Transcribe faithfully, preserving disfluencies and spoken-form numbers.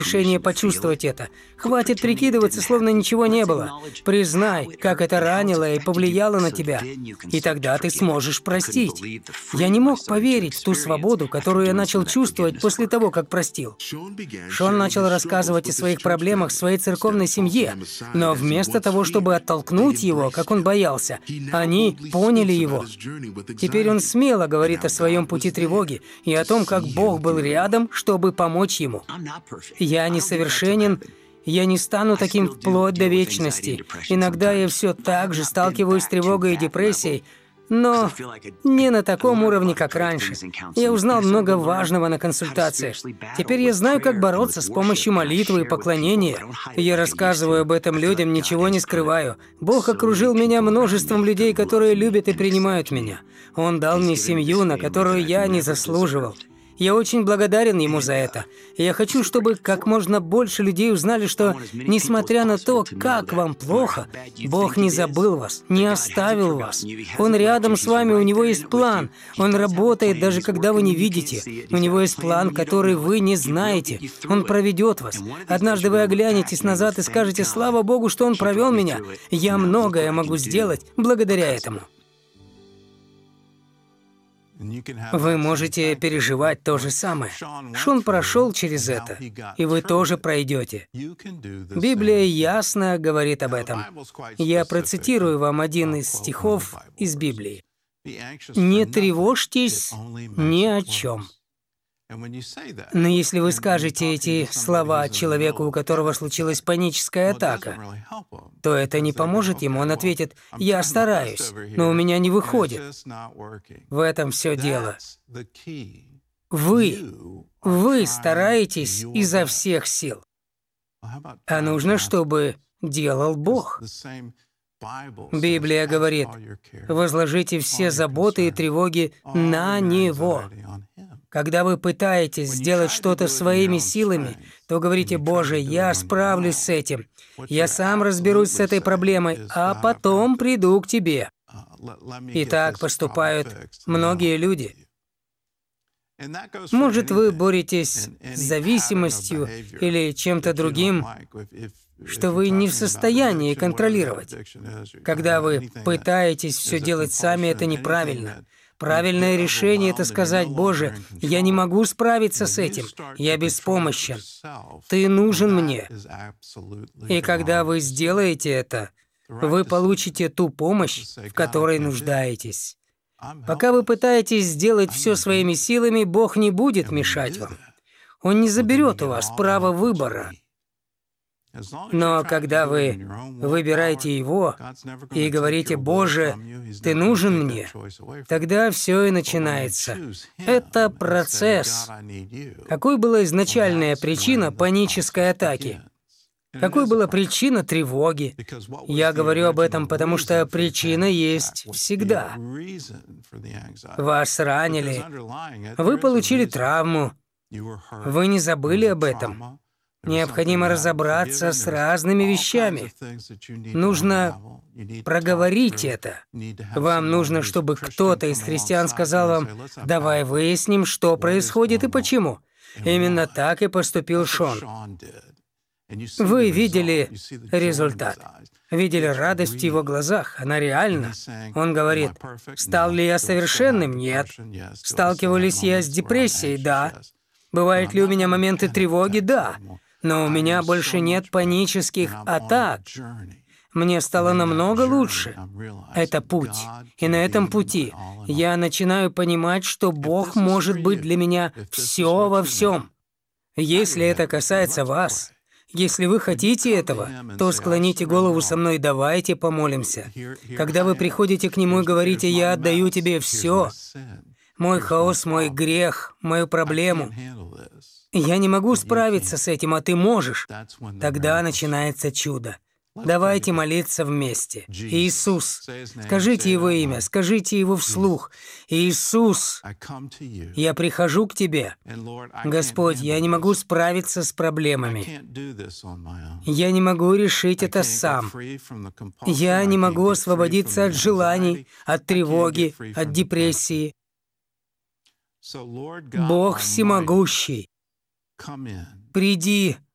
решение почувствовать это. Хватит прикидываться, словно ничего не было. Признай, как это ранило и повлияло на тебя, и тогда ты сможешь простить. Я не мог поверить в ту свободу, которую я начал чувствовать после того, как простил. Шон начал рассказывать о своих проблемах в своей церковной семье, но вместо того, чтобы оттолкнуть его, как он боялся, они поняли его. Теперь он смело говорит о своем пути тревоги и о том, как Бог был рядом, чтобы помочь ему. Я несовершенен, я не стану таким вплоть до вечности. Иногда я все так же сталкиваюсь с тревогой и депрессией, но не на таком уровне, как раньше. Я узнал много важного на консультациях. Теперь я знаю, как бороться с помощью молитвы и поклонения. Я рассказываю об этом людям, ничего не скрываю. Бог окружил меня множеством людей, которые любят и принимают меня. Он дал мне семью, на которую я не заслуживал. Я очень благодарен Ему за это. И я хочу, чтобы как можно больше людей узнали, что, несмотря на то, как вам плохо, Бог не забыл вас, не оставил вас. Он рядом с вами, у Него есть план. Он работает, даже когда вы не видите. У Него есть план, который вы не знаете. Он проведет вас. Однажды вы оглянетесь назад и скажете: «Слава Богу, что Он провел меня. Я многое могу сделать благодаря этому». Вы можете переживать то же самое. Шон прошел через это, и вы тоже пройдете. Библия ясно говорит об этом. Я процитирую вам один из стихов из Библии. «Не тревожьтесь ни о чем». Но если вы скажете эти слова человеку, у которого случилась паническая атака, то это не поможет ему. Он ответит: «Я стараюсь, но у меня не выходит». В этом все дело. Вы, вы стараетесь изо всех сил. А нужно, чтобы делал Бог. Библия говорит: «Возложите все заботы и тревоги на Него». Когда вы пытаетесь сделать что-то своими силами, то говорите: «Боже, я справлюсь с этим. Я сам разберусь с этой проблемой, а потом приду к Тебе». И так поступают многие люди. Может, вы боретесь с зависимостью или чем-то другим, что вы не в состоянии контролировать. Когда вы пытаетесь все делать сами, это неправильно. Правильное решение — это сказать: «Боже, я не могу справиться с этим, я беспомощен. Ты нужен мне». И когда вы сделаете это, вы получите ту помощь, в которой нуждаетесь. Пока вы пытаетесь сделать все своими силами, Бог не будет мешать вам. Он не заберет у вас право выбора. Но когда вы выбираете Его и говорите: «Боже, Ты нужен мне», тогда все и начинается. Это процесс. Какой была изначальная причина панической атаки? Какой была причина тревоги? Я говорю об этом, потому что причина есть всегда. Вас ранили, вы получили травму, вы не забыли об этом. Необходимо разобраться с разными вещами. Нужно проговорить это. Вам нужно, чтобы кто-то из христиан сказал вам: «Давай выясним, что происходит и почему». Именно так и поступил Шон. Вы видели результат. Видели радость в его глазах. Она реальна. Он говорит: «Стал ли я совершенным? Нет. Сталкивались я с депрессией? Да. Бывают ли у меня моменты тревоги? Да. Но у меня больше нет панических атак. Мне стало намного лучше. Это путь. И на этом пути я начинаю понимать, что Бог может быть для меня все во всем». Если это касается вас, если вы хотите этого, то склоните голову со мной, давайте помолимся. Когда вы приходите к Нему и говорите: «Я отдаю Тебе все, мой хаос, мой грех, мою проблему. Я не могу справиться с этим, а Ты можешь», тогда начинается чудо. Давайте молиться вместе. Иисус. Скажите Его имя, скажите его вслух. Иисус, я прихожу к Тебе. Господь, я не могу справиться с проблемами. Я не могу решить это сам. Я не могу освободиться от желаний, от тревоги, от депрессии. Бог всемогущий, приди